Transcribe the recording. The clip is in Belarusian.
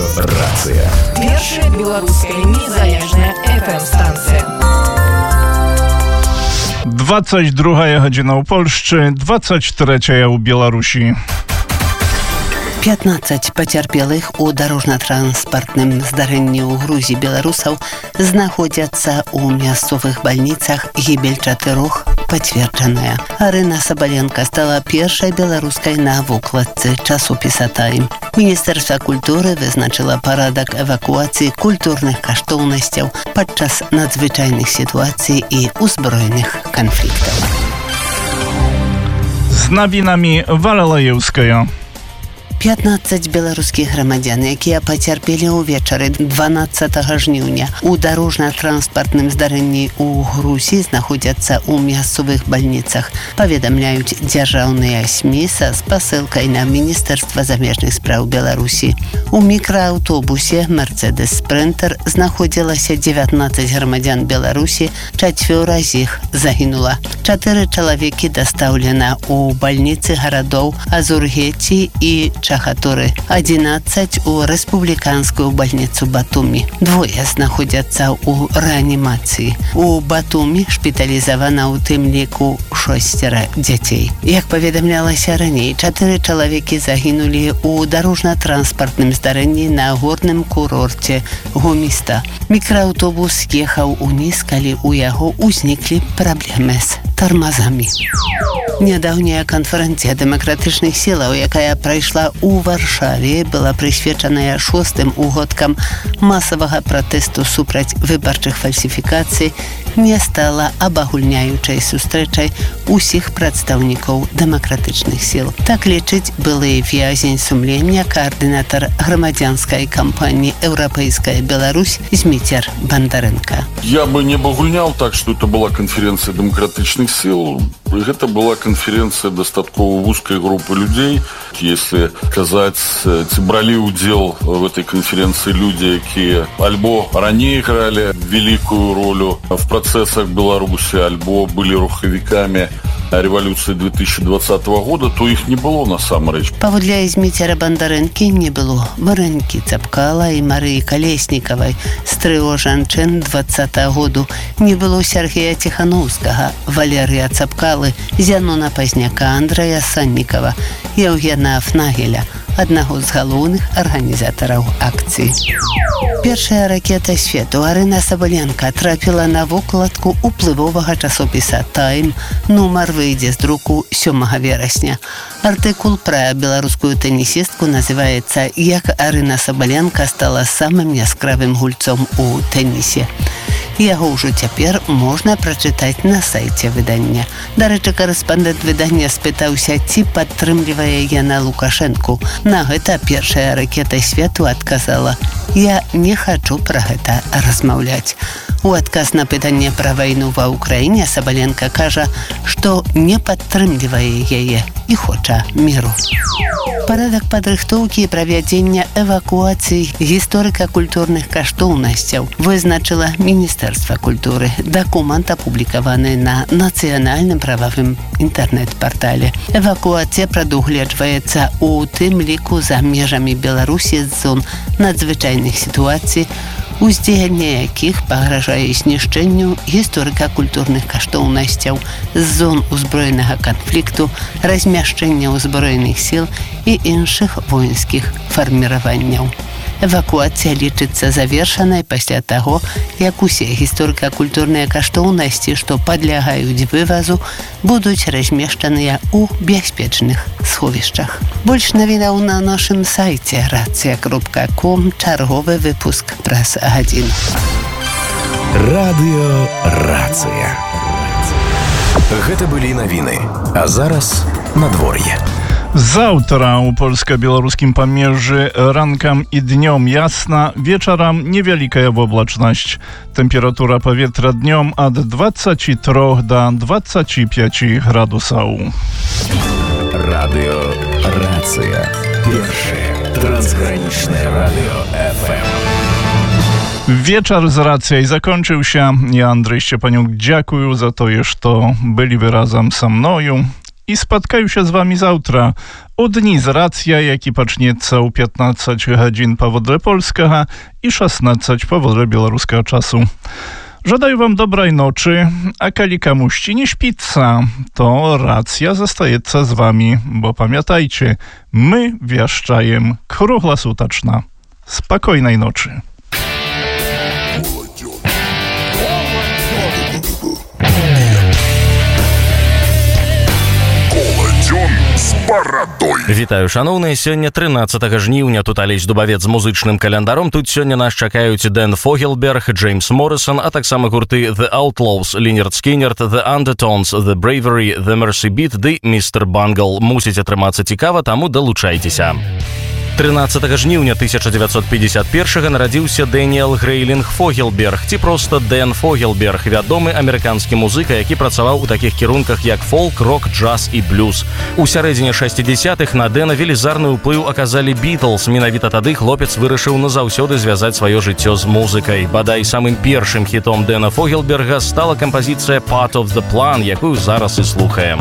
Рацыя. Першая беларуская незалежная FM-станція. 22 godzina u Польшчы, 23 у Беларусі. 15 пацярпелых у дарожна-транспартным здарэнні ў Грузіі беларусаў знаходзяцца ў мясцовых бальніцах. Гібель 4 пацверджаная. Арына Сабаленка стала першай беларускай на вокладцы часопіса «Тайм». Міністэрства культуры вызначыла парадак эвакуацыі культурных каштоўнасцяў падчас надзвычайных сітуацый і узброеных канфліктаў. З навінамі Валалаеўская. 15 беларускіх грамадзян, якія пацярпелі ўвечары 12 жніўня у дарожна-транспартным здарэнні ў Грузіі, знаходзяцца ў мясцовых бальніцах, паведамляюць дзяржаўныя СМІ са спасылкай на Міністэрства замежных спраў Беларусі. У мікрааўтобусе «Мерцедес Спринтер» знаходзілася 19 грамадзян Беларусі, 4 з іх загінула. 4 чалавекі дастаўлена ў бальніцы гарадоў Азургеці і Чахатуры, 11 у рэспубліканскую бальніцу Батумі. Двое знаходзяцца ў рэанімацыі. У Батумі шпіталізавана ў тым ліку 6 дзяцей. Як паведамлялася раней, 4 чалавекі загінулі ў дарожна-транспартным здарэнні на горным курорце Гоміста. Мікрааўтобус ехаў уніз, калі ў яго ўзніклі праблемы з тармазамі. Нядаўняя канферэнцыя дэмакратычных сілаў, якая прайшла у Варшаве, была прысвечаная 6-м угодкам масавага пратэсту супраць выбарчых фальсіфікацый, не стала абагульняючай сустрэчай усіх прадстаўнікаў дэмакратычных сіл. Так лічыць былы в'язень сумлення, каардынатар грамадзянскай кампаніі «Еўрапейская Беларусь» Зміцер Бандарэнка. Я бы не абагульнял так, что это была конференция демократичных сил. Это была конференция достаточно узкой группы людей. Если сказать, брали удел в этой конференции люди, которые альбо ранее играли великую роль в процессах Беларуси, альбо были руховиками революции 2020 года, то их не было на самом деле. Паводле Зміцера Бандарэнкі не было Марынкі Цапкала і Марыі Калесніковай з 3 жанчын 20 году. Не было Сергея Тихановскага, Валерія Цапкалы, Зянона Пазняка, Андрэя Саннікава, Еўгена Афнагеля, аднаго з галоўных арганізатараў акцыі. Першая ракета свету Арына Сабаленка трапіла на вокладку уплывовага часопіса «Тайм». Нумар выйдзе з друку 7 верасня. Артыкул пра беларускую тэнісістку называецца «Як Арына Сабаленка стала самым яскравым гульцом у тэнісе». Яго ўжо цяпер можна прачытаць на сайце выдання. Дарэчы, корэспандэнт выдання спытаўся, ці падтрымлівае яна Лукашэнку. На гэта першая ракета свету адказала: «Я не хачу пра гэта размаўляць». У адказ на пытанне пра вайну ва Ўкраіне Сабаленка кажа, што не падтрымлівае яе і хоча міру. Парадак падрыхтоўкі і правядзення эвакуацыі гісторыка-культурных каштоўнасцяў вызначыла Міністэрства культуры. Дакумент апублікаваны на нацыянальным прававым інтэрнэт-партале. Эвакуацыя прадугледжваецца у тым ліку за межамі Беларусі з зон надзвычайных сітуацый, уздзеянне якіх пагражае знішчэнню гісторыка-культурных каштоўнасцяў з зон узброенага канфлікту, размяшчэння ўзброеных сіл і іншых воінскіх фарміраванняў. Эвакуацыя лічыцца завершанай пасля таго, як усе гісторыка-культурныя каштоўнасці, што падлягаюць вывазу, будуць размешчаныя ў бяспечных сховішчах. Больш навінаў на нашым сайце racja.com. Чарговы выпуск праз гадзіну. Радыё «Рацыя». Гэта былі навіны. А зараз надвор'е. Заўтра у польска-беларускім памежжы ранкам і днём ясна, вечарам невялікая воблачнасць. Тэмпература паветра днём ад 23 до 25 градусаў. Радыё «Рацыя». Першае трансгранічнае радыё FM. Wieczór z racją zakończył się. Ja, Andrzej Szczepaniuk, dziękuję za to, że byli razem ze mną. i spotkają się z wami zautra. U dni z racja, jaki pacznieca u 15 godzin powodle polskiego i 16 powodle białoruskiego czasu. Żadaję wam dobrej nocy, a kali kamuści nie śpica, to racja zostajeca z wami, bo pamiętajcie, my wieszczajem kruchla sutaczna. Spokojnej nocy. Вітаю, шановныя, сёння 13 жніўня, тут Алесь Дубавец з музычным календаром. Тут сёння нас чакаюць Дэн Фогелберг, Джеймс Моррисон, а таксама гурты The Outlaws, Лінерд Скінерд, The Undertones, The Bravery, The Mercy Beat ды Містер Бангл. Мусіць атрымацца цікава, таму далучайцеся. 13 жніўня 1951 нарадзіўся Дэніел Грэйлінг Фогелберг, ці проста Дэн Фогелберг, вядомы амерыканскі музыка, які працаваў у такіх кірунках, як фолк, рок, джаз і блюз. У сярэдзіне 60-х на Дэна велізарны ўплыў аказалі Бітлз. Менавіта тады хлопец вырашыў назаўсёды звязаць сваё жыццё з музыкай. Бадай, самым першым хітом Дэна Фогелберга стала кампазіцыя «Part of the Plan», якую зараз і слухаем.